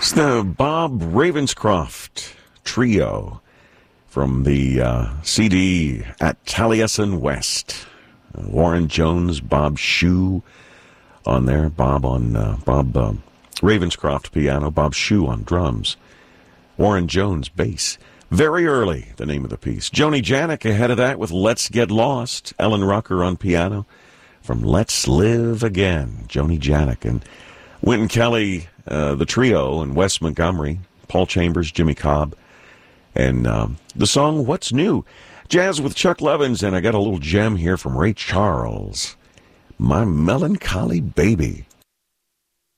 It's the Bob Ravenscroft Trio from the CD At Taliesin West. Warren Jones, Bob Shue on there. Bob Ravenscroft piano, Bob Shue on drums. Warren Jones bass. Very Early, the name of the piece. Joni Janik ahead of that with Let's Get Lost. Ellen Rucker on piano from Let's Live Again. Joni Janik and Wynton Kelly, the trio, and Wes Montgomery, Paul Chambers, Jimmy Cobb, and the song What's New? Jazz with Chuck Levins, and I got a little gem here from Ray Charles. My Melancholy Baby.